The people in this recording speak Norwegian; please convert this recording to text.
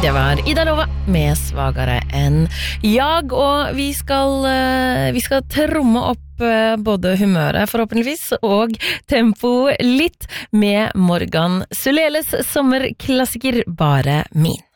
Det var Ida Lova med Svagare enn jag, og vi skal tromme opp både humøret forhåpentligvis og tempo litt med Morgan Suleles sommerklassiker Bare min.